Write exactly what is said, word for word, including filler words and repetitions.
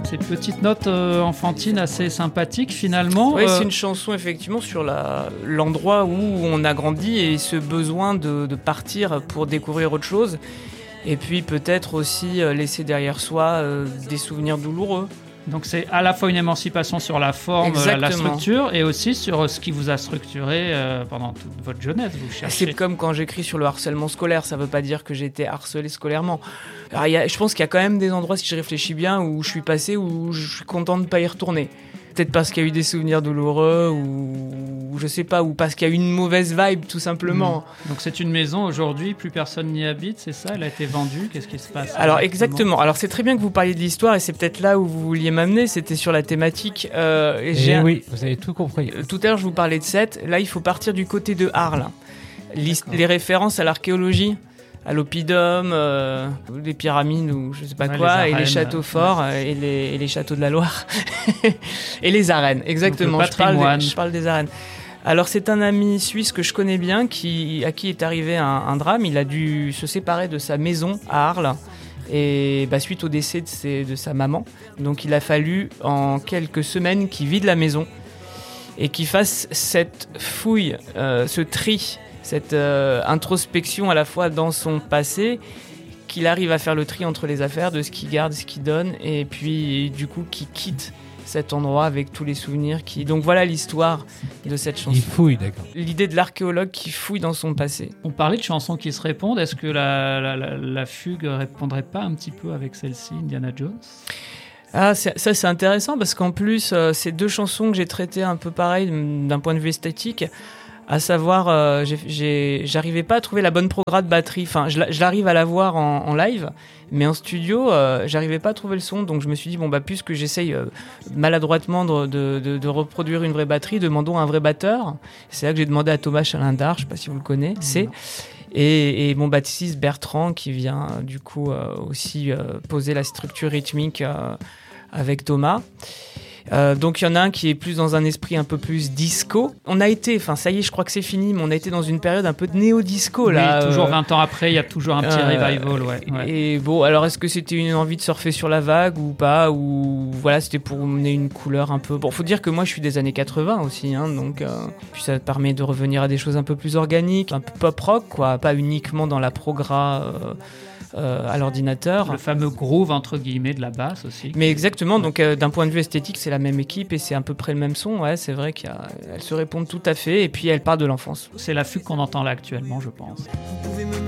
Ces petites notes euh, enfantines assez sympathiques finalement. Oui, euh... c'est une chanson effectivement sur la, l'endroit où on a grandi et ce besoin de, de partir pour découvrir autre chose. Et puis peut-être aussi euh, laisser derrière soi euh, des souvenirs douloureux. Donc c'est à la fois une émancipation sur la forme, la, la structure, et aussi sur ce qui vous a structuré euh, pendant toute votre jeunesse. Vous cherchez. C'est comme quand j'écris sur le harcèlement scolaire, ça ne veut pas dire que j'ai été harcelé scolairement. Alors, il y a, je pense qu'il y a quand même des endroits, si je réfléchis bien, où je suis passé, où je suis content de ne pas y retourner. Peut-être parce qu'il y a eu des souvenirs douloureux, ou, ou je sais pas, ou parce qu'il y a eu une mauvaise vibe, tout simplement. Mmh. Donc c'est une maison aujourd'hui, plus personne n'y habite, c'est ça? Elle a été vendue, qu'est-ce qui se passe? Alors exactement, alors c'est très bien que vous parliez de l'histoire, et c'est peut-être là où vous vouliez m'amener, c'était sur la thématique. Euh, et j'ai oui, vous avez tout compris. Un... Tout à l'heure je vous parlais de Sète, là il faut partir du côté de Arles. L'hist... Les références à l'archéologie, à l'oppidum, euh, les pyramides ou je sais pas ouais, quoi, les arènes, et les châteaux forts, ouais. et, les, et les châteaux de la Loire, et les arènes, exactement, je parle, des, je parle des arènes. Alors c'est un ami suisse que je connais bien, qui, à qui est arrivé un, un drame, il a dû se séparer de sa maison à Arles, et bah, suite au décès de, ses, de sa maman, donc il a fallu en quelques semaines qu'il vide la maison, et qu'il fasse cette fouille, euh, ce tri, cette euh, introspection à la fois dans son passé, qu'il arrive à faire le tri entre les affaires, de ce qu'il garde, ce qu'il donne, et puis du coup qu'il quitte cet endroit avec tous les souvenirs qui... Donc voilà l'histoire de cette chanson. Il fouille, d'accord. L'idée de l'archéologue qui fouille dans son passé. On parlait de chansons qui se répondent, est-ce que la, la, la, la fugue répondrait pas un petit peu avec celle-ci, Indiana Jones ? Ah, c'est, ça c'est intéressant parce qu'en plus, euh, c'est deux chansons que j'ai traitées un peu pareil d'un point de vue esthétique. À savoir, euh, j'ai, j'ai, j'arrivais pas à trouver la bonne prograde de batterie. Enfin, je, je l'arrive à la voir en, en live, mais en studio, euh, j'arrivais pas à trouver le son. Donc je me suis dit, bon, bah, puisque j'essaye euh, maladroitement de, de, de, de reproduire une vraie batterie, demandons un vrai batteur. C'est là que j'ai demandé à Thomas Chalindar, je sais pas si vous le connaissez. Mmh. Et, et mon bassiste Bertrand, qui vient euh, du coup euh, aussi euh, poser la structure rythmique euh, avec Thomas. Euh, donc il y en a un qui est plus dans un esprit un peu plus disco. On a été, enfin ça y est, je crois que c'est fini, mais on a été dans une période un peu de néo-disco là. Oui, toujours euh, vingt ans après, il y a toujours un petit euh, revival, ouais, ouais. Et bon, alors est-ce que c'était une envie de surfer sur la vague ou pas, ou voilà, c'était pour mener une couleur un peu. Bon, faut dire que moi je suis des années quatre-vingts aussi, hein, donc euh... puis ça permet de revenir à des choses un peu plus organiques, un peu pop rock, quoi, pas uniquement dans la progra. Euh... Euh, à l'ordinateur. Le fameux groove entre guillemets de la basse aussi. Mais exactement, ouais. Donc euh, d'un point de vue esthétique, c'est la même équipe et c'est à peu près le même son. Ouais, c'est vrai qu'elles se répondent tout à fait et puis elles parlent de l'enfance. C'est la fugue qu'on entend là actuellement, je pense. Vous pouvez me